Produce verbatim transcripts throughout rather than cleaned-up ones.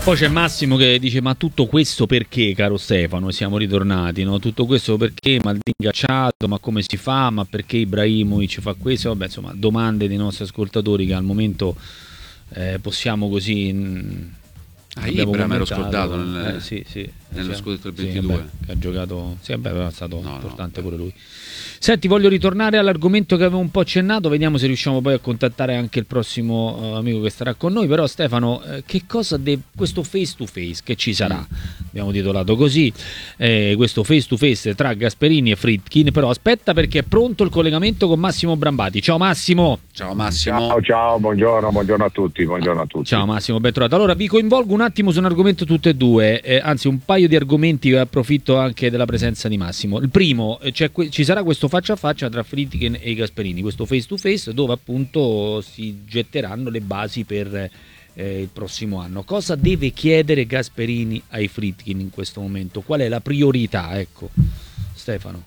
Poi c'è Massimo che dice: ma tutto questo perché, caro Stefano? Siamo ritornati, no? Tutto questo perché? Ma il ingacciato, ma come si fa? Ma perché Ibrahimovic fa questo? Vabbè, insomma, domande dei nostri ascoltatori che al momento eh, possiamo così... Mh, Ah, Ibra mi ero scordato nel, eh, sì, sì, nello sì, scudetto del sì, ventidue vabbè, che ha giocato, sì, vabbè, è stato no, importante no, pure lui. Senti, voglio ritornare all'argomento che avevo un po' accennato, vediamo se riusciamo poi a contattare anche il prossimo uh, amico che starà con noi. Però Stefano, eh, che cosa deve questo face to face che ci sarà? Mm. Abbiamo titolato così, eh, questo face to face tra Gasperini e Friedkin. Però aspetta, perché è pronto il collegamento con Massimo Brambati. Ciao Massimo. Ciao Massimo. Ciao, ciao, buongiorno, buongiorno a tutti, buongiorno a tutti. Ciao Massimo, ben trovato. Allora vi coinvolgo un attimo su un argomento tutte e due, eh, anzi un paio di argomenti, approfitto anche della presenza di Massimo. Il primo, eh, cioè, ci sarà questo faccia a faccia tra Friedkin e Gasperini, questo face to face, dove appunto si getteranno le basi per eh, il prossimo anno. Cosa deve chiedere Gasperini ai Friedkin in questo momento? Qual è la priorità? Ecco, Stefano.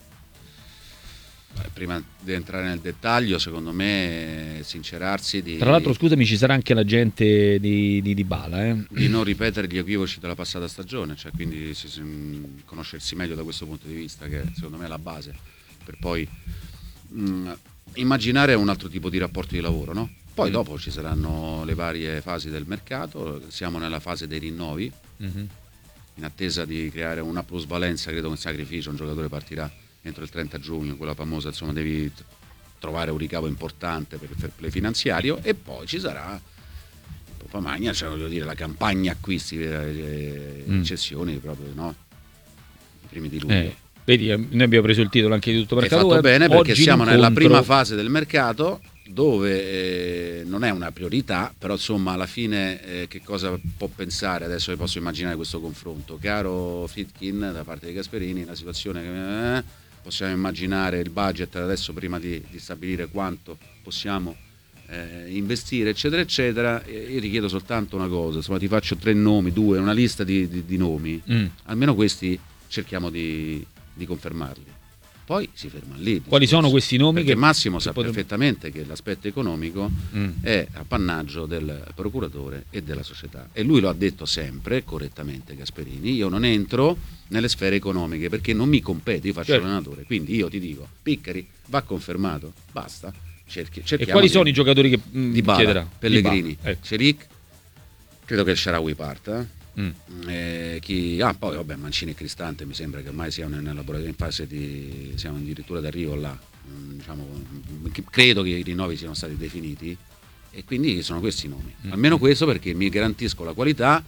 Prima di entrare nel dettaglio, secondo me sincerarsi di... Tra l'altro, scusami, ci sarà anche la gente di, di Dybala, eh? di non ripetere gli equivoci della passata stagione, cioè quindi si, si, conoscersi meglio da questo punto di vista, che secondo me è la base per poi mh, immaginare un altro tipo di rapporto di lavoro, no? Poi mm. dopo ci saranno le varie fasi del mercato, siamo nella fase dei rinnovi, mm-hmm. in attesa di creare una plusvalenza. Credo che un sacrificio, un giocatore partirà entro il trenta giugno, quella famosa, insomma, devi trovare un ricavo importante per il fair play finanziario, e poi ci sarà poi magna, cioè, voglio dire, la campagna acquisti, le eh, cessioni proprio, no? I primi di luglio. Eh, vedi, noi abbiamo preso il titolo anche di tutto mercato. Hai fatto bene, perché siamo l'incontro... nella prima fase del mercato, dove eh, non è una priorità, però insomma alla fine eh, che cosa può pensare adesso? Che posso immaginare questo confronto, caro Friedkin, da parte di Gasperini, la situazione che eh, possiamo immaginare il budget adesso, prima di, di stabilire quanto possiamo eh, investire, eccetera eccetera. Io ti chiedo soltanto una cosa, insomma, ti faccio tre nomi, due, una lista di, di, di nomi, mm. almeno questi cerchiamo di, di confermarli, poi si ferma lì. Quali sono questi nomi? Perché che Massimo sa potremmo... perfettamente che l'aspetto economico mm. è appannaggio del procuratore e della società, e lui lo ha detto sempre correttamente, Gasperini: io non entro nelle sfere economiche perché non mi compete, io faccio certo. l'allenatore, quindi io ti dico, Piccari va confermato, basta. Cerchi, e quali di, sono i giocatori che mh, Dybala, chiederà? Dybala, Pellegrini, ecco. Celic, credo che il Shaarawy parta, eh? mm. eh, chi, ah, poi vabbè, Mancini e Cristante mi sembra che ormai siamo in elaborazione, in fase di, siamo addirittura d'arrivo là, mm, diciamo, credo che i rinnovi siano stati definiti, e quindi sono questi i nomi, mm. almeno questo, perché mi garantisco la qualità.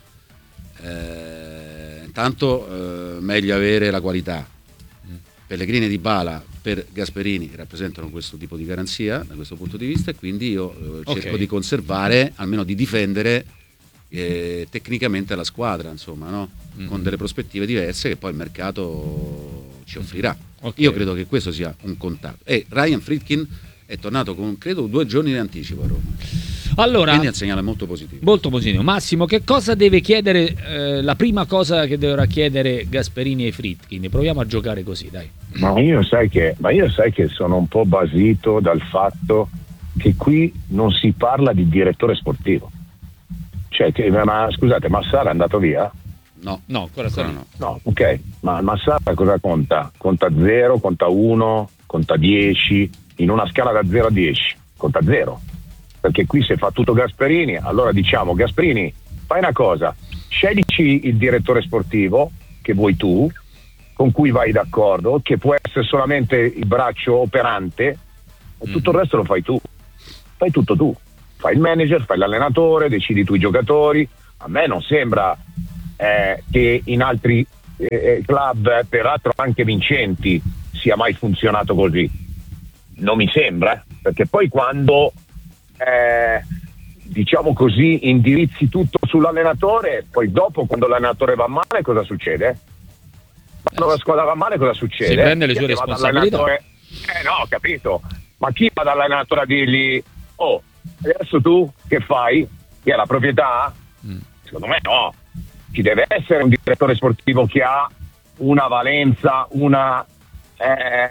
Eh, intanto eh, meglio avere la qualità. mm. Pellegrini e Dybala per Gasperini rappresentano questo tipo di garanzia da questo punto di vista, e quindi io eh, cerco okay. di conservare, almeno di difendere eh, tecnicamente la squadra, insomma, no? mm-hmm. con delle prospettive diverse che poi il mercato ci offrirà. okay. Io credo che questo sia un contatto, e Ryan Friedkin è tornato con, credo, due giorni di anticipo a Roma. Allora, quindi è un segnale molto positivo. Molto positivo. Massimo, che cosa deve chiedere, eh, la prima cosa che dovrà chiedere Gasperini ai Friedkin? Proviamo a giocare così, dai. Ma io sai che, ma io sai che sono un po' basito dal fatto che qui non si parla di direttore sportivo. Cioè, che, ma scusate, Massara è andato via? No, no, ancora, ancora no. No, ok, ma Massara cosa conta? Conta zero, conta uno, conta dieci, in una scala da zero a dieci, conta zero. Perché qui se fa tutto Gasperini, allora diciamo: Gasperini, fai una cosa, sceglici il direttore sportivo che vuoi tu, con cui vai d'accordo, che può essere solamente il braccio operante, e tutto il resto lo fai tu. Fai tutto tu. Fai il manager, fai l'allenatore, decidi tu i giocatori. A me non sembra eh, che in altri eh, club, peraltro anche vincenti, sia mai funzionato così. Non mi sembra, perché poi quando Eh, diciamo così, indirizzi tutto sull'allenatore, poi dopo, quando l'allenatore va male, cosa succede? Quando la squadra va male, cosa succede? Si prende le sue responsabilità. Eh no, ho capito, ma chi va dall'allenatore a dirgli: oh, adesso tu che fai? Chi è la proprietà? Mm. Secondo me no, ci deve essere un direttore sportivo che ha una valenza, una eh,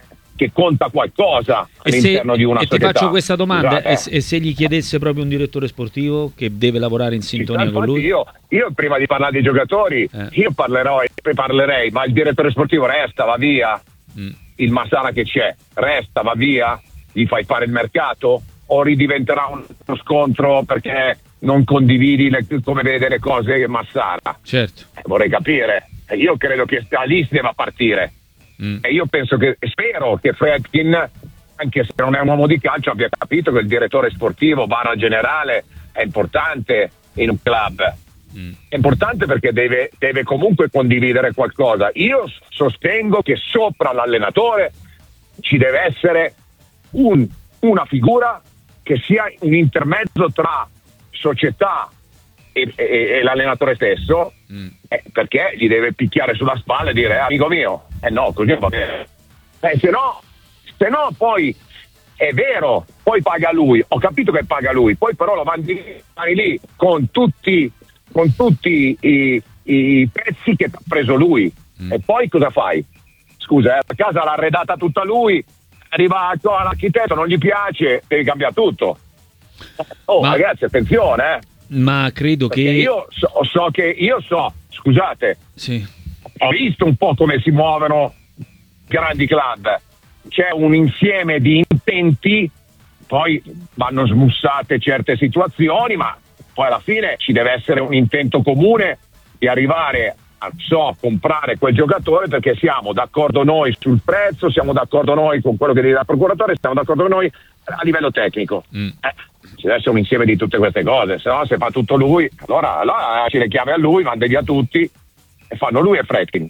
che conta qualcosa e all'interno se, di una e società. ti faccio questa domanda, Scusate, e, se- e se gli chiedesse proprio un direttore sportivo che deve lavorare in sintonia con lui? Io, io prima di parlare dei giocatori, Eh. io parlerò, parlerei, ma il direttore sportivo resta, va via, Mm. il Massara che c'è, resta, va via, gli fai fare il mercato o ridiventerà un- uno scontro perché non condividi le- come vede le cose Massara? Certo. Eh, vorrei capire. Eh, Io credo che Alice debba partire. Mm. E io penso che, spero che Fredkin, anche se non è un uomo di calcio, abbia capito che il direttore sportivo barra generale è importante in un club. Mm. È importante perché deve, deve comunque condividere qualcosa. Io sostengo che sopra l'allenatore ci deve essere un- una figura che sia un intermezzo tra società e, e- e l'allenatore stesso, Mm. eh, perché gli deve picchiare sulla spalla e dire: eh, amico mio, eh no, così non va bene. Eh, se no, se no poi è vero, poi paga lui, ho capito che paga lui, poi però lo mandi vai lì con tutti, con tutti i, i pezzi che ha preso lui. Mm. E poi cosa fai? Scusa, eh, la casa l'ha arredata tutta lui, arriva qua l'architetto, non gli piace, devi cambiare tutto. Oh Ma- ragazzi, attenzione, eh. Ma credo Perché che... io so, so che io so, scusate, Sì. ho visto un po' come si muovono grandi club. C'è un insieme di intenti, poi vanno smussate certe situazioni, ma poi alla fine ci deve essere un intento comune di arrivare a so comprare quel giocatore, perché siamo d'accordo noi sul prezzo, siamo d'accordo noi con quello che dice il procuratore, siamo d'accordo noi a livello tecnico. Mm. Eh, ci deve essere un insieme di tutte queste cose, se no se fa tutto lui, allora, allora ci le chiave a lui, manda via tutti e fanno lui e Fredkin.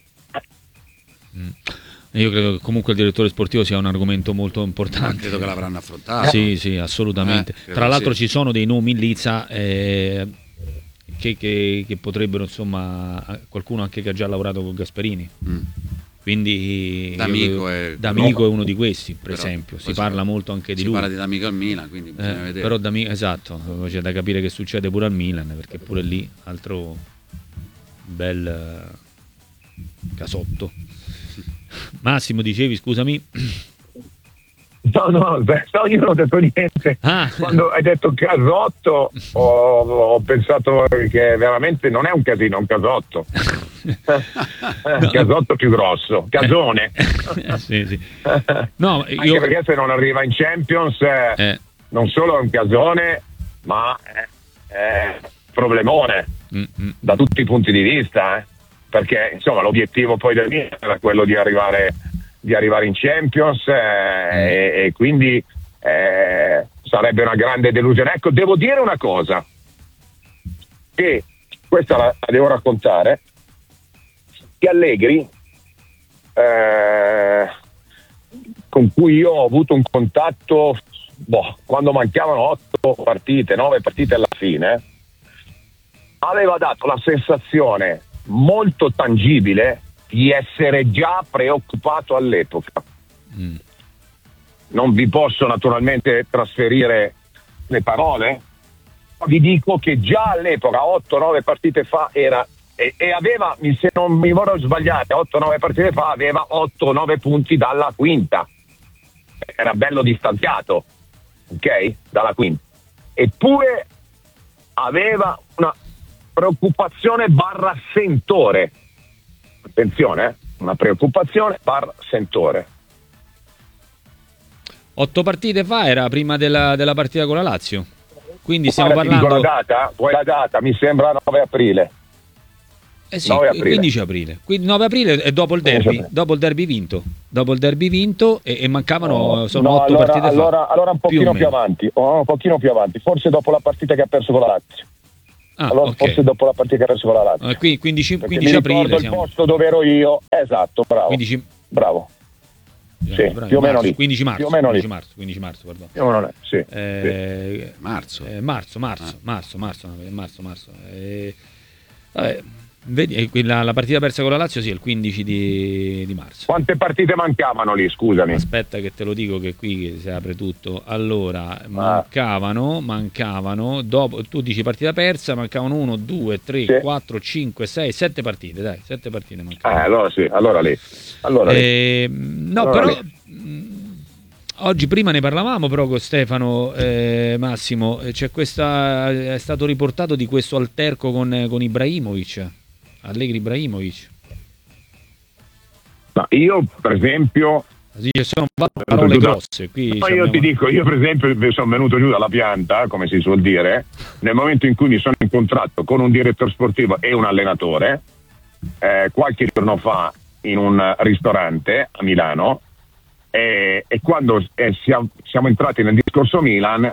Io credo che comunque il direttore sportivo sia un argomento molto Ma importante. credo che l'avranno affrontato. Sì, sì, assolutamente. Eh, credo Tra l'altro sì. ci sono dei nomi in Lizza eh, che, che- che potrebbero, insomma, qualcuno anche che ha già lavorato con Gasperini. Mm. Quindi D'Amico io- è- D'Amico è uno di questi, per Però, esempio. Si poi parla molto anche di si lui. parla di D'Amico al Milan, quindi Eh, bisogna vedere. però D'Amico, esatto, c'è da capire che succede pure al Milan, perché pure lì altro bel eh, casotto. Massimo, dicevi, scusami. No, no, beh, no, io non ho detto niente. Ah. Quando hai detto casotto ho, ho pensato che veramente non è un casino, è un casotto. No. Casotto più grosso, casone. Eh, sì, sì. No, Anche io... perché se non arriva in Champions eh, Eh, non solo è un casone, ma è, è problemone mm, mm. da tutti i punti di vista, eh. Perché insomma l'obiettivo poi del Milan era quello di arrivare di arrivare in Champions eh, e, e quindi eh, sarebbe una grande delusione. Ecco, devo dire una cosa che questa la, la devo raccontare, che Allegri eh, con cui io ho avuto un contatto boh, quando mancavano otto partite, nove partite alla fine, aveva dato la sensazione molto tangibile di essere già preoccupato all'epoca. Mm. Non vi posso naturalmente trasferire le parole, ma vi dico che già all'epoca, otto nove partite fa, era e, e aveva, se non mi vorrò sbagliare, otto nove partite fa aveva otto nove punti dalla quinta. Era bello distanziato, ok? Dalla quinta. Eppure aveva una preoccupazione barra sentore. Attenzione, eh? Una preoccupazione barra sentore. Otto partite fa era prima della, della partita con la Lazio. Quindi stiamo Guarda, ti dico parlando... la data? Vuoi la data? Mi sembra nove aprile. Eh sì, nove aprile. quindici aprile. Quindi nove aprile è dopo il quindici derby, aprile. dopo il derby vinto. Dopo il derby vinto e, e mancavano No, sono no, otto allora, partite allora, fa. allora un Più o pochino più, meno. avanti, oh, un pochino più avanti, forse dopo la partita che ha perso con la Lazio. Ah, allora ok. forse dopo la partita che ha perso con la Lazio. Eh, qui- quindici, Perché quindici mi aprile ricordo il siamo. posto dove ero io. Esatto, bravo. quindici, Bravo. eh, Sì, bravi, più o meno marzo, lì. quindici marzo, Più o meno lì. quindici marzo, quindici marzo, pardon. Io non è, sì. Eh, Marzo. eh, marzo, marzo, Ah. marzo, marzo, no, marzo, marzo. Eh, vabbè, vedi, eh, quella- la partita persa con la Lazio sì, è il quindici di, di marzo. Quante partite mancavano lì, scusami? Aspetta che te lo dico che qui si apre tutto. Allora, mancavano, mancavano, dopo, tu dici partita persa, mancavano uno, due, tre, Sì. quattro, cinque, sei, sette partite, dai, sette partite Eh, mancavano. allora sì, allora lì. Allora lì. Eh, no, Allora però lì. mh, Oggi prima ne parlavamo però con Stefano, eh, Massimo, c'è questa, è stato riportato di questo alterco con, con Ibrahimovic, Allegri Ibrahimovic. Ma io per esempio sì, sono parole grosse qui. Ma io abbiamo... ti dico, io per esempio sono venuto giù dalla pianta, come si suol dire, nel momento in cui mi sono incontrato con un direttore sportivo e un allenatore, eh, qualche giorno fa in un ristorante a Milano, e, e quando eh, siamo, siamo entrati nel discorso Milan,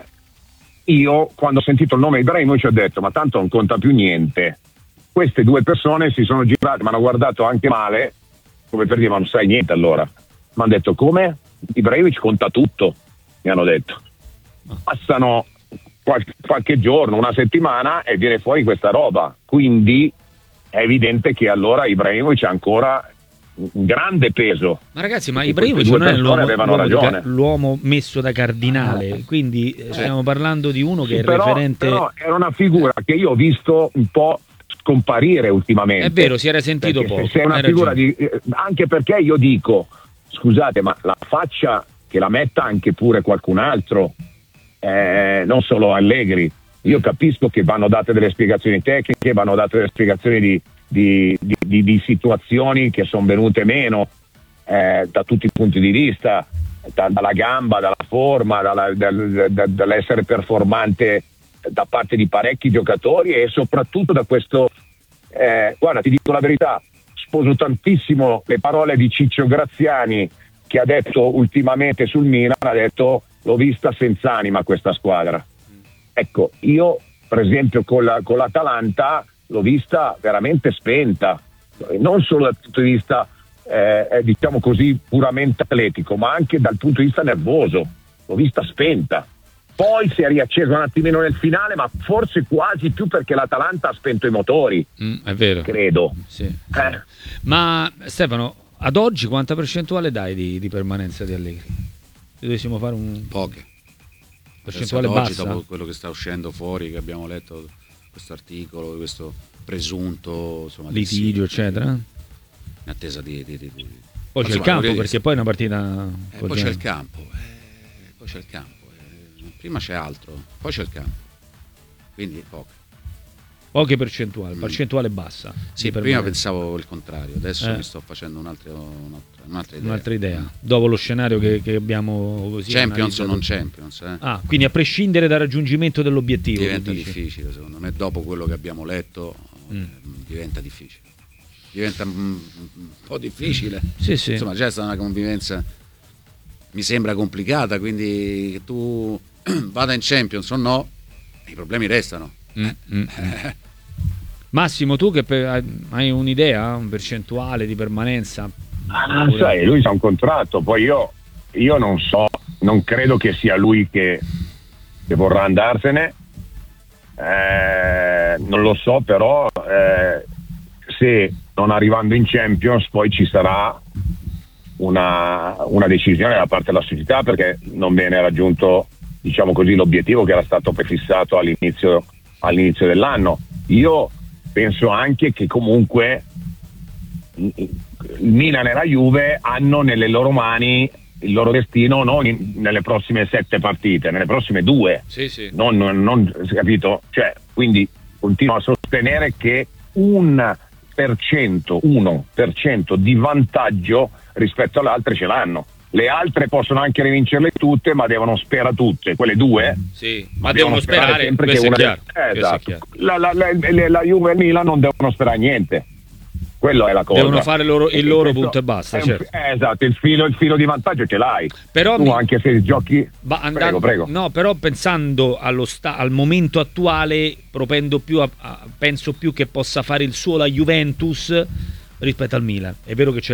io quando ho sentito il nome Ibrahimovic ho detto ma tanto non conta più niente. Queste due persone si sono girate, mi hanno guardato anche male, come per dire ma non sai niente allora. Mi hanno detto come? Ibrahimovic conta tutto, mi hanno detto. Passano qualche, qualche giorno, una settimana e viene fuori questa roba. Quindi è evidente che allora Ibrahimovic ha ancora un grande peso. Ma ragazzi, ma Ibrahimovic non è l'uomo, l'uomo, da, l'uomo messo da cardinale, quindi eh, stiamo parlando di uno che sì, è però, referente. Però era una figura che io ho visto un po' scomparire ultimamente. È vero, si era sentito perché poco. Se, se è una figura di, eh, anche perché io dico scusate, ma la faccia che la metta anche pure qualcun altro, eh, non solo Allegri. Io capisco che vanno date delle spiegazioni tecniche, vanno date delle spiegazioni di, di, di, di, di situazioni che sono venute meno eh, da tutti i punti di vista, da, dalla gamba, dalla forma, dalla, dal, da, dall'essere performante da parte di parecchi giocatori e soprattutto da questo, eh, guarda, ti dico la verità, sposo tantissimo le parole di Ciccio Graziani che ha detto ultimamente sul Milan, ha detto l'ho vista senza anima questa squadra. Ecco, io per esempio con, la, con l'Atalanta l'ho vista veramente spenta, non solo dal punto di vista eh, diciamo così puramente atletico, ma anche dal punto di vista nervoso, l'ho vista spenta. Poi si è riacceso un attimino nel finale, ma forse quasi più perché l'Atalanta ha spento i motori. Mm, è vero. Credo. Sì. Eh. Ma Stefano, ad oggi quanta percentuale dai di, di permanenza di Allegri? Dovessimo fare un... Poche. Percentuale oggi, bassa? dopo quello che sta uscendo fuori, che abbiamo letto questo articolo, questo presunto insomma, litigio, sì, eccetera. In attesa di... di, di, di... Poi c'è il campo, perché poi è una partita... Eh, poi c'è il campo. Eh, poi c'è il campo. Prima c'è altro, poi c'è il campo, quindi poche. Poche percentuali, mm. percentuale bassa. Sì, prima pensavo il contrario, adesso eh. mi sto facendo un'altra, un'altra, un'altra idea. Un'altra idea, dopo lo scenario che, che abbiamo così Champions o non Champions. Eh. Ah, quindi a prescindere dal raggiungimento dell'obiettivo. Diventa difficile, secondo me, dopo quello che abbiamo letto, mm. diventa difficile. Diventa un, un po' difficile. Sì, sì. Insomma, c'è stata una convivenza, mi sembra complicata, quindi che tu vada in Champions o no, i problemi restano. Mm, mm, Massimo, tu che per, hai un'idea, un percentuale di permanenza? Ah, oppure... sai, lui ha un contratto, poi io, io non so, non credo che sia lui che, che vorrà andarsene, eh, non lo so, però eh, se non arrivando in Champions poi ci sarà una, una decisione da parte della società, perché non viene raggiunto, diciamo così, l'obiettivo che era stato prefissato all'inizio, all'inizio dell'anno. Io penso anche che comunque il Milan e la Juve hanno nelle loro mani il loro destino non in, nelle prossime sette partite, nelle prossime due. Sì, sì. Non, non, capito? Cioè, quindi continuo a sostenere che un per cento, uno per cento di vantaggio rispetto alle altre ce l'hanno. Le altre possono anche rivincerle tutte, ma devono sperare tutte, quelle due. Sì, ma devono, devono sperare, sperare sempre che una... Chiaro, eh, esatto. La, la, la, la, la Juve e il Milan non devono sperare niente. Quello è la cosa. Devono fare loro, il loro punto e basta. Un, certo. eh, esatto, il filo, il filo di vantaggio ce l'hai. Però tu mi... anche se giochi. Andando... Prego, prego. No, però pensando allo sta... al momento attuale, propendo più a... penso più che possa fare il suo la Juventus rispetto al Milan. È vero che c'è